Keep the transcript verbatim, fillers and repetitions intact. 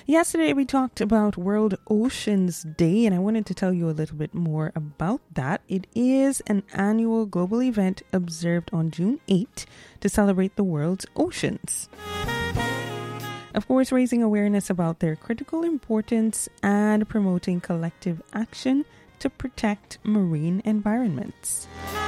Yesterday, we talked about World Oceans Day, and I wanted to tell you a little bit more about that. It is an annual global event observed on June eighth to celebrate the world's oceans. Of course, raising awareness about their critical importance and promoting collective action to protect marine environments.